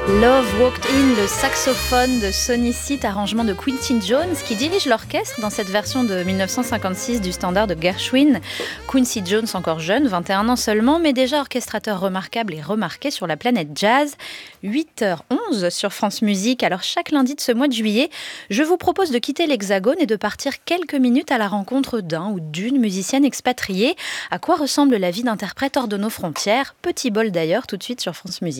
Love Walked In, le saxophone de Sonny Stitt, arrangement de Quincy Jones, qui dirige l'orchestre dans cette version de 1956 du standard de Gershwin. Quincy Jones, encore jeune, 21 ans seulement, mais déjà orchestrateur remarquable et remarqué sur la planète jazz. 8h11 sur France Musique. Alors chaque lundi de ce mois de juillet, je vous propose de quitter l'Hexagone et de partir quelques minutes à la rencontre d'un ou d'une musicienne expatriée. À quoi ressemble la vie d'interprète hors de nos frontières ? Petit bol d'ailleurs, tout de suite sur France Musique.